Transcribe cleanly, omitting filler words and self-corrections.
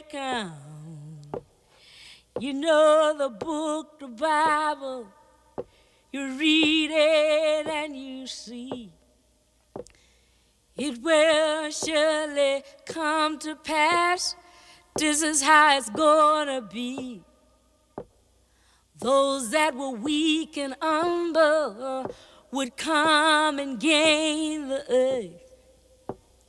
come. You know the book, the Bible, you read it and you see. It will surely come to pass. This is how it's gonna be. Those that were weak and humble would come and gain the earth.